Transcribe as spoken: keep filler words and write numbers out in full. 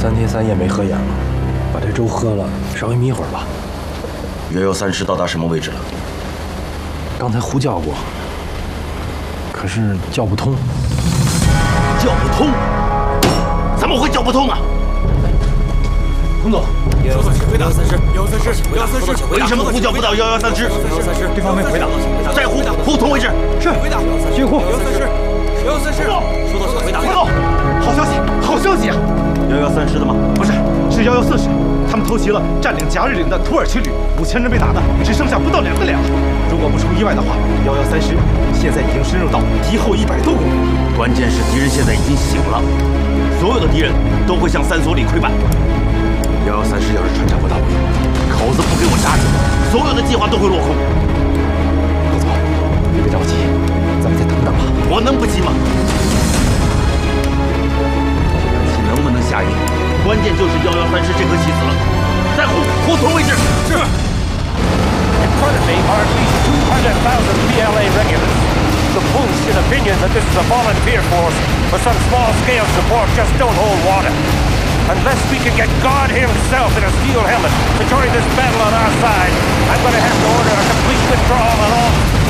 三天三夜没合眼了，把这粥喝了，稍微眯会儿吧。 幺幺三师到达什么位置了？ 刚才呼叫过，可是叫不通。 叫不通？怎么会叫不通啊？ 洪总， 幺幺三师，回答三师，幺幺三师，幺幺三师， 为什么呼叫不到幺幺三师？ 幺幺三师， 对方没回答。 再呼，呼通位置。 是， 回答。 继续呼。 幺幺三师，幺幺三师，收到，回答。 洪总，好消息，好消息啊！ 幺幺三师的吗？ 不是，是幺幺四师。他们偷袭了占领贾日岭的土耳其旅，五千人被打的只剩下不到两个连了。如果不出意外的话，幺幺三师现在已经深入到敌后一百多公里。 关键是敌人现在已经醒了，所有的敌人都会向三所里溃败。幺幺三师要是穿插不到位，口子不给我扎住，所有的计划都会落空。 老总，别着急，咱们再等等吧。 我能不急吗？这能不能下营，关键就是幺幺三师这颗棋子了。再呼，呼通位置。是。 In front of me are at least two hundred thousand P L A regulars. The bullshit opinion that this is a volunteer force for some small-scale support just don't hold water. Unless we can get God himself in a steel helmet to join this battle on our side, I'm going to have to order a complete withdrawal on all